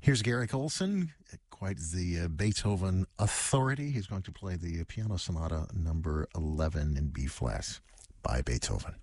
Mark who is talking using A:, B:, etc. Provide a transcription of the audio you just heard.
A: Here's Garrick Olson, quite the Beethoven authority. He's going to play the Piano Sonata number 11 in B flat by Beethoven.